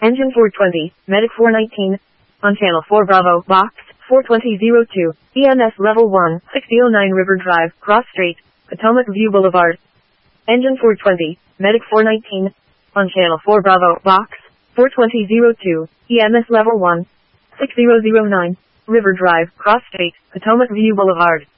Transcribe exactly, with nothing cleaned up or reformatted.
Engine four twenty, Medic four nineteen. On Channel four Bravo, Box, four twenty oh two, E M S Level one, sixty oh nine River Drive, Cross Strait, Potomac View Boulevard. Engine four twenty, Medic four nineteen. On Channel four Bravo, Box, four twenty oh two, E M S Level one, sixty oh nine, River Drive, Cross Strait, Potomac View Boulevard.